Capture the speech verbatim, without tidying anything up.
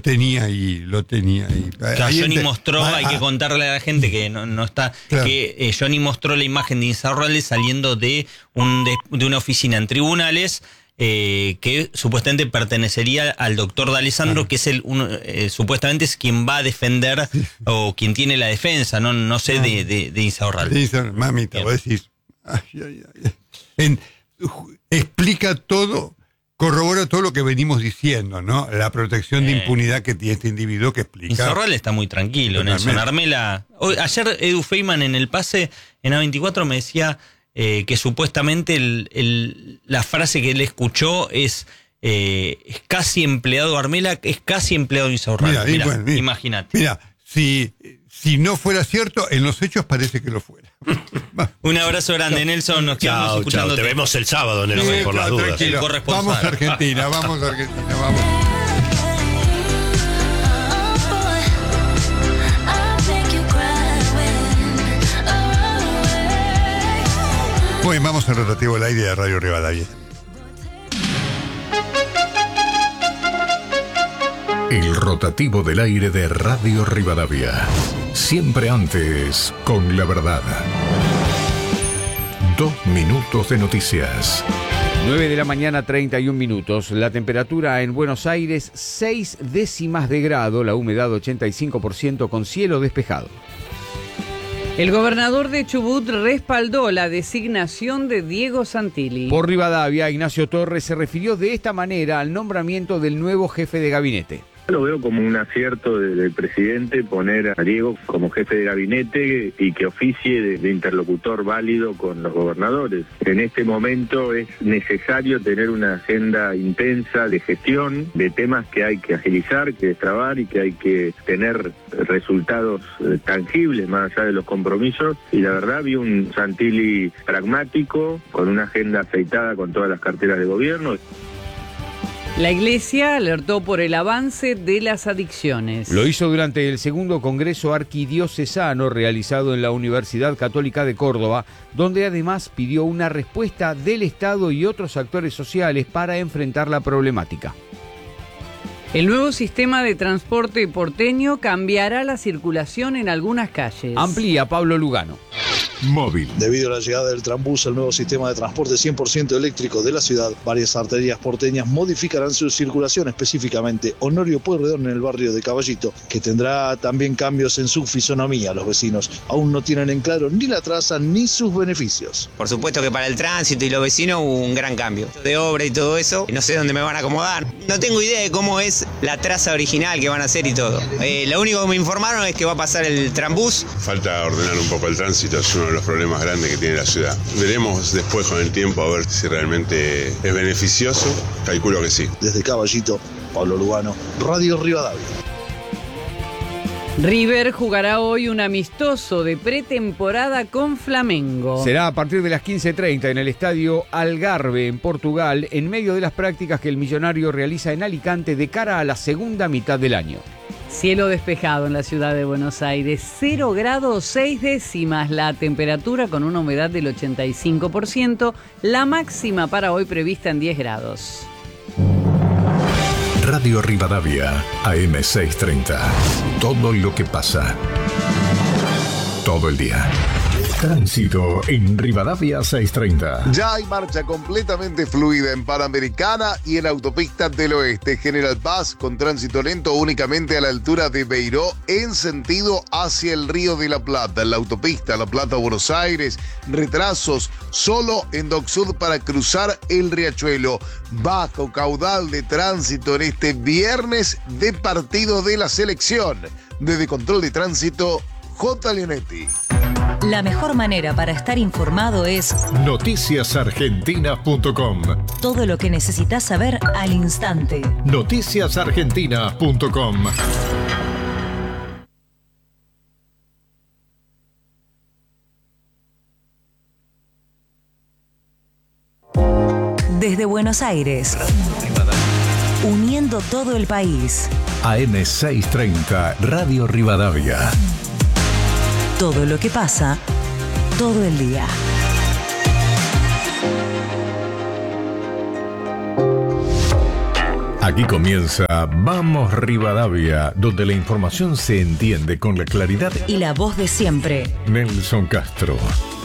tenía ahí, lo tenía ahí. Claro, ahí Johnny ente... mostró, ah, hay ah, que contarle a la gente que no, no está, claro. que eh, Johnny mostró la imagen de Insaurralde saliendo de, un, de, de una oficina en tribunales eh, que supuestamente pertenecería al doctor D'Alessandro, claro. que es el uno, eh, supuestamente es quien va a defender sí. o quien tiene la defensa, no, no sé, ah. de, de, de Insaurralde. Sí, mamita, vos decís, ay, ay, ay. En, explica todo. Corrobora todo lo que venimos diciendo, ¿no? La protección de impunidad que tiene este individuo que explica. Insaurralde está muy tranquilo, Nelson Armela. Hoy, ayer Edu Feynman en el pase en A veinticuatro me decía eh, que supuestamente el, el, la frase que él escuchó es, eh, es casi empleado Armela, es casi empleado Insaurralde. Mira, bueno, mira, imagínate. Mira, si, si no fuera cierto, en los hechos parece que lo fuera. Un abrazo grande, Nelson. Nos quedamos chao, escuchando. Chao. Te vemos el sábado, Nelson, sí, por claro, las dudas. Vamos a Argentina, vamos a Argentina, vamos. Muy bien, vamos al rotativo del aire de Radio Rivadavia. El rotativo del aire de Radio Rivadavia. Siempre antes, con la verdad. Dos minutos de noticias. nueve de la mañana, treinta y un minutos. La temperatura en Buenos Aires, seis décimas de grado. La humedad, ochenta y cinco por ciento, con cielo despejado. El gobernador de Chubut respaldó la designación de Diego Santilli. Por Rivadavia, Ignacio Torres se refirió de esta manera al nombramiento del nuevo jefe de gabinete. Lo veo como un acierto del presidente poner a Diego como jefe de gabinete y que oficie de, de interlocutor válido con los gobernadores. En este momento es necesario tener una agenda intensa de gestión, de temas que hay que agilizar, que destrabar y que hay que tener resultados eh, tangibles más allá de los compromisos. Y la verdad vi un Santilli pragmático, con una agenda aceitada con todas las carteras de gobierno. La Iglesia alertó por el avance de las adicciones. Lo hizo durante el segundo Congreso Arquidiocesano realizado en la Universidad Católica de Córdoba, donde además pidió una respuesta del Estado y otros actores sociales para enfrentar la problemática. El nuevo sistema de transporte porteño cambiará la circulación en algunas calles. Amplía Pablo Lugano. Móvil. Debido a la llegada del Trambús, el nuevo sistema de transporte cien por ciento eléctrico de la ciudad, varias arterias porteñas modificarán su circulación, específicamente Honorio Pueyrredón en el barrio de Caballito, que tendrá también cambios en su fisonomía. Los vecinos aún no tienen en claro ni la traza ni sus beneficios. Por supuesto que para el tránsito y los vecinos hubo un gran cambio de obra y todo eso. No sé dónde me van a acomodar. No tengo idea de cómo es la traza original que van a hacer y todo. Eh, lo único que me informaron es que va a pasar el Trambús. Falta ordenar un poco el tránsito, es uno de los problemas grandes que tiene la ciudad. Veremos después con el tiempo a ver si realmente es beneficioso. Calculo que sí. Desde Caballito, Pablo Lugano, Radio Rivadavia. River jugará hoy un amistoso de pretemporada con Flamengo. Será a partir de las quince treinta en el estadio Algarve, en Portugal, en medio de las prácticas que el millonario realiza en Alicante de cara a la segunda mitad del año. Cielo despejado en la ciudad de Buenos Aires, cero grados seis décimas la temperatura con una humedad del ochenta y cinco por ciento, la máxima para hoy prevista en diez grados. Radio Rivadavia, A M seiscientos treinta. Todo lo que pasa. Todo el día. Tránsito en Rivadavia seiscientos treinta. Ya hay marcha completamente fluida en Panamericana y en Autopista del Oeste. General Paz con tránsito lento únicamente a la altura de Beiró en sentido hacia el Río de la Plata. En la autopista La Plata-Buenos Aires, retrasos solo en Dock Sud para cruzar el Riachuelo. Bajo caudal de tránsito en este viernes de partido de la selección. Desde Control de Tránsito, J. Leonetti. La mejor manera para estar informado es noticias argentinas punto com. Todo lo que necesitas saber al instante. noticias argentinas punto com. Desde Buenos Aires, uniendo todo el país. A M seiscientos treinta, Radio Rivadavia. Todo lo que pasa, todo el día. Aquí comienza Vamos Rivadavia, donde la información se entiende con la claridad y la voz de siempre. Nelson Castro.